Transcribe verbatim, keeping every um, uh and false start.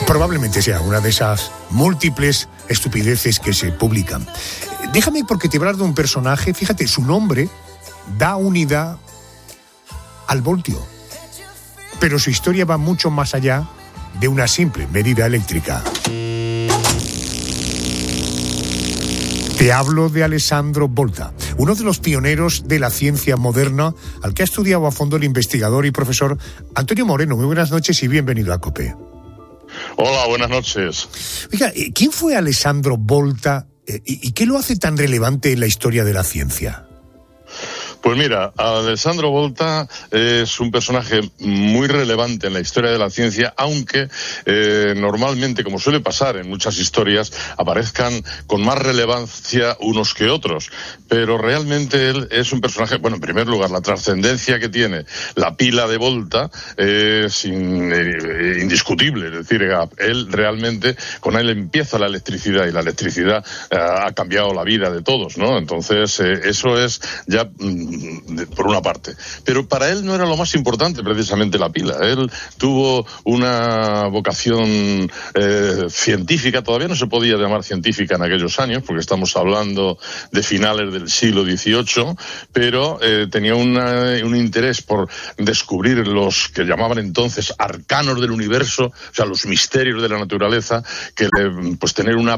Probablemente sea una de esas múltiples estupideces que se publican. Déjame porque te hablar de un personaje, fíjate, su nombre da unidad al voltio, pero su historia va mucho más allá de una simple medida eléctrica. Te hablo de Alessandro Volta, uno de los pioneros de la ciencia moderna, al que ha estudiado a fondo el investigador y profesor Antonio Moreno. Muy buenas noches y bienvenido a COPE. Hola, buenas noches. Oiga, ¿quién fue Alessandro Volta y, y qué lo hace tan relevante en la historia de la ciencia? Pues mira, Alessandro Volta es un personaje muy relevante en la historia de la ciencia, aunque eh, normalmente, como suele pasar en muchas historias, aparezcan con más relevancia unos que otros. Pero realmente él es un personaje, bueno, en primer lugar, la trascendencia que tiene la pila de Volta es in, eh, indiscutible. Es decir, él realmente, con él empieza la electricidad y la electricidad eh, ha cambiado la vida de todos, ¿no? Entonces, eh, eso es ya... por una parte, pero para él no era lo más importante precisamente la pila. Él tuvo una vocación eh, científica, todavía no se podía llamar científica en aquellos años, porque estamos hablando de finales del siglo dieciocho, pero eh, tenía una, un interés por descubrir los que llamaban entonces arcanos del universo, o sea, los misterios de la naturaleza, que pues tener una